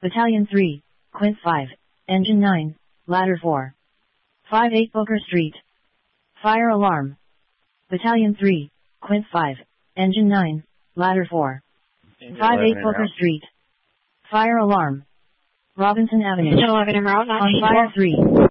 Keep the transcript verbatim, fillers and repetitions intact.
Battalion three, Quint five, Engine nine, Ladder four. five eight Booker Street. Fire alarm. Battalion three, Quint five, Engine nine, Ladder four. five eight Booker Street. Fire alarm. Robinson Avenue. eleven en route, On Fire three.